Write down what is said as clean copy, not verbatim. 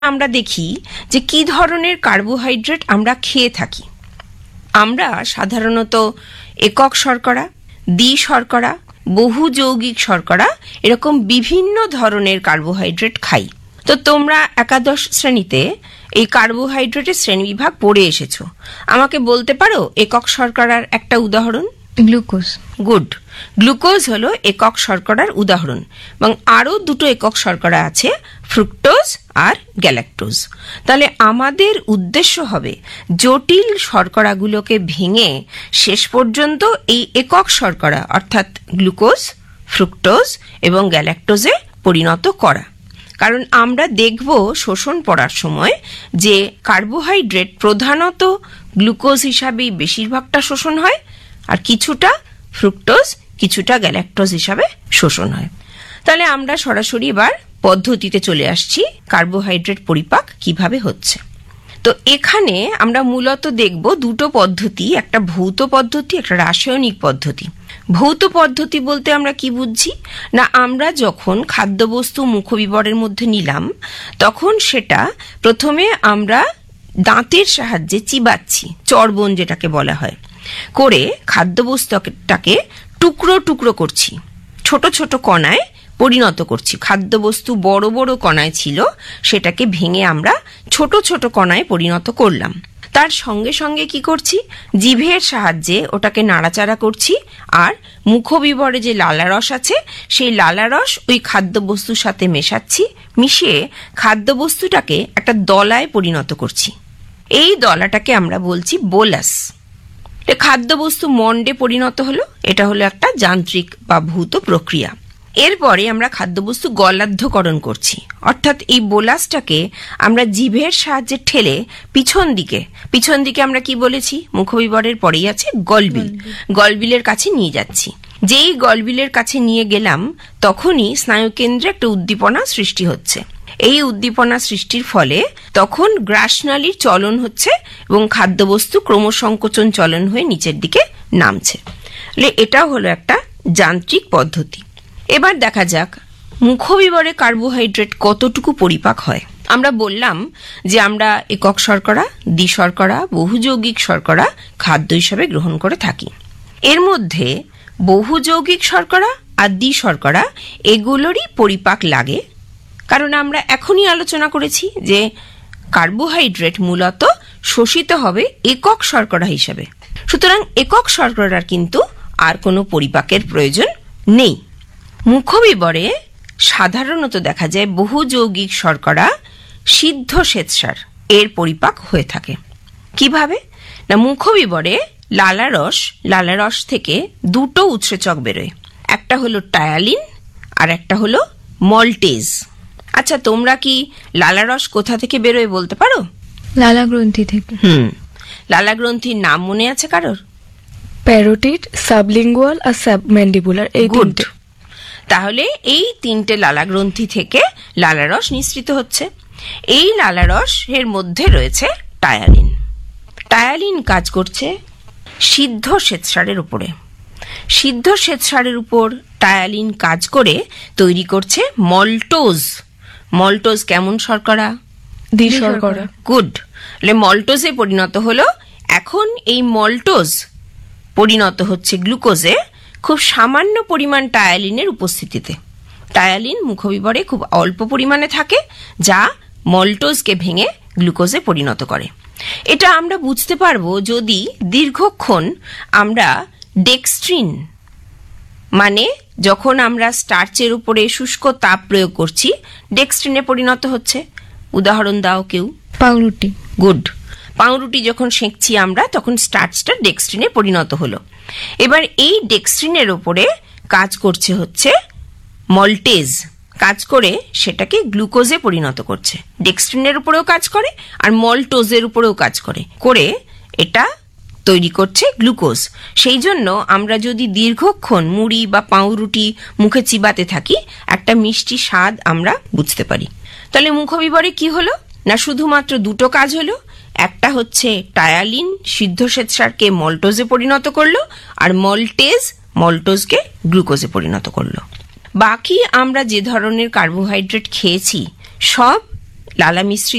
আমরা দেখি যে কি ধরনের কার্বোহাইড্রেট আমরা খেয়ে থাকি। আমরা সাধারণত একক শর্করা, দ্বি শর্করা, বহু যৌগিক শর্করা এরকম বিভিন্ন ধরনের কার্বোহাইড্রেট খাই। তো তোমরা একাদশ শ্রেণীতে এই কার্বোহাইড্রেটের শ্রেণীবিভাগ পড়ে এসেছো। আমাকে বলতে পারো একক শর্করার একটা উদাহরণ? গ্লুকোজ। গুড। গ্লুকোজ হলো একক শর্করার উদাহরণ, এবং আরও দুটো একক শর্করা আছে, ফ্রুক্টোজ আর গ্যালাক্টোজ। তাহলে আমাদের উদ্দেশ্য হবে জটিল শর্করাগুলোকে ভেঙে শেষ পর্যন্ত এই একক শর্করা অর্থাৎ গ্লুকোজ, ফ্রুক্টোজ এবং গ্যালাক্টোজে পরিণত করা। কারণ আমরা দেখব শোষণ পড়ার সময় যে কার্বোহাইড্রেট প্রধানত গ্লুকোজ হিসাবেই বেশিরভাগটা শোষণ হয়, আর কিছুটা ফ্রুক্টোজ, কিছুটা গ্যালাক্টোজ হিসাবে শোষণ হয়। তাহলে আমরা সরাসরি এবার পদ্ধতিতে চলে আসছি, কার্বোহাইড্রেট পরিপাক কিভাবে হচ্ছে। তো এখানে আমরা মূলত দেখব দুটো পদ্ধতি, একটা ভৌত পদ্ধতি, একটা রাসায়নিক পদ্ধতি। ভৌত পদ্ধতি বলতে আমরা কি বুঝছি না, আমরা যখন খাদ্যবস্তু মুখবিবরের মধ্যে নিলাম তখন সেটা প্রথমে আমরা দাঁতের সাহায্যে চিবাচ্ছি, চর্বণ যেটাকে বলা হয়, করে খাদ্যবস্তুটাকে টুকরো টুকরো করছি, ছোট ছোট কণায় পরিণত করছি। খাদ্যবস্তু বড় বড় কণায় ছিল, সেটাকে ভেঙে আমরা ছোট ছোট কণায় পরিণত করলাম। তার সঙ্গে সঙ্গে কি করছি, জিভের সাহায্যে ওটাকে নাড়াচাড়া করছি, আর মুখবিবরে যে লালারস আছে সেই লালারস ওই খাদ্যবস্তুর সাথে মেশাচ্ছি, মিশিয়ে খাদ্যবস্তুটাকে একটা দলায় পরিণত করছি। এই দলাটাকে আমরা বলছি বোলাস। খাদ্যবস্তু মন্ডে পরিণত হলো, এটা হলো একটা যান্ত্রিক বা ভৌত প্রক্রিয়া। এরপরে আমরা খাদ্যবস্তু গলাধ্যকরণ করছি, অর্থাৎ এই বোলাসটাকে আমরা জিভের সাহায্যে ঠেলে পিছন দিকে আমরা কি বলেছি, মুখবিবরের পরেই আছে গলবিল, গলবিলের কাছে নিয়ে যাচ্ছি। যেই গলবিলের কাছে নিয়ে গেলাম তখনই স্নায়ুকেন্দ্রে একটা উদ্দীপনা সৃষ্টি হচ্ছে। এই উদ্দীপনা সৃষ্টির ফলে তখন গ্রাসনালীর চলন হচ্ছে এবং খাদ্যবস্তু ক্রমসংকোচন চলন হয়ে নিচের দিকে নামছে। এটাও হলো একটা যান্ত্রিক পদ্ধতি। এবার দেখা যাক মুখবিবরে কার্বোহাইড্রেট কতটুকু পরিপাক হয়। আমরা বললাম যে আমরা একক শর্করা, দ্বি শর্করা, বহুযৌগিক শর্করা খাদ্য হিসাবে গ্রহণ করে থাকি। এর মধ্যে বহুযৌগিক শর্করা আর দ্বি শর্করা এগুলোরই পরিপাক লাগে, কারণ আমরা এখনই আলোচনা করেছি যে কার্বোহাইড্রেট মূলত শোষিত হবে একক শর্করা হিসেবে। সুতরাং একক শর্করার কিন্তু আর কোনো পরিপাকের প্রয়োজন নেই। মুখবিবরে সাধারণত দেখা যায় বহুযৌগিক শর্করা সিদ্ধ শ্বেতসার এর পরিপাক হয়ে থাকে। কিভাবে না, মুখবিবরে লালারস থেকে দুটো উৎসেচক বেরোয়, একটা হলো টায়ালিন আর একটা হলো মল্টেজ। আচ্ছা, তোমরা কি লালারস কোথা থেকে বেরোয় বলতে পারো? লালা গ্রন্থি থেকে। লালা গ্রন্থির নাম মনে আছে কারোর? প্যারোটিড, সাবলিঙ্গুয়াল আর সাবম্যান্ডিবুলার। এই তিনটে। তাহলে এই তিনটে লালা গ্রন্থি থেকে লালারস নিঃসৃত হচ্ছে। এই লালারস এর মধ্যে রয়েছে টায়ালিন। টায়ালিন কাজ করছে সিদ্ধ শ্বেতসারের উপরে। সিদ্ধ শ্বেতসারের উপর টায়ালিন কাজ করে তৈরি করছে মল্টোজ। মল্টোজ কেমন শর্করা? দ্বি শর্করা। গুড। মল্টোজে পরিণত হলো। এখন এই মল্টোজ পরিণত হচ্ছে গ্লুকোজে খুব সামান্য পরিমাণ টায়ালিনের উপস্থিতিতে। টায়ালিন মুখবিবরে খুব অল্প পরিমাণে থাকে, যা মল্টোজকে ভেঙে গ্লুকোজে পরিণত করে। এটা আমরা বুঝতে পারবো যদি দীর্ঘক্ষণ আমরা ডেক্সট্রিন, মানে যখন আমরা স্টার্চের উপরে শুষ্ক তাপ প্রয়োগ করছি, ডেক্সট্রিনে পরিণত হচ্ছে। উদাহরণ দাও কেউ। পাউরুটি। গুড। পাউরুটি যখন সেঁকছি আমরা, তখন স্টার্চটা ডেক্সট্রিনে পরিণত হলো। এবার এই ডেক্সট্রিনের উপরে কাজ করছে হচ্ছে মল্টেজ, কাজ করে সেটাকে গ্লুকোজে পরিণত করছে। ডেক্সট্রিনের উপরেও কাজ করে আর মল্টোজের উপরেও কাজ করে এটা তৈরি করছে গ্লুকোজ। সেই জন্য আমরা যদি দীর্ঘক্ষণ মুড়ি বা পাউরুটি মুখে চিবাতে থাকি, একটা মিষ্টি স্বাদ আমরা বুঝতে পারি। তাহলে মুখবিবরে কি হলো না, শুধুমাত্র দুটো কাজ হলো। একটা হচ্ছে টায়ালিন সিদ্ধ শ্বেতসারকে মল্টোজে পরিণত করলো, আর মল্টোজকে গ্লুকোজে পরিণত করলো। বাকি আমরা যে ধরনের কার্বোহাইড্রেট খেয়েছি সব লালা মিশ্রিত